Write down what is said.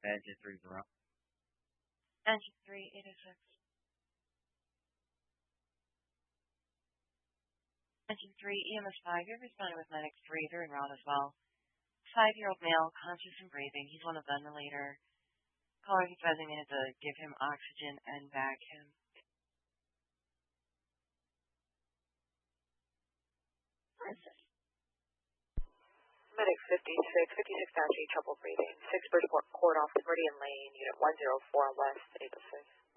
Engine 30. Engine 3806. Engine 3, EMS 5, you're responding with Medic 3, they're en route as well. 5-year-old male, conscious and breathing. He's on a ventilator. Caller advising me to give him oxygen and bag him. Medic 56-8, trouble breathing. 6 Bridgeport Court off the Meridian Lane, Unit 104 West, 806.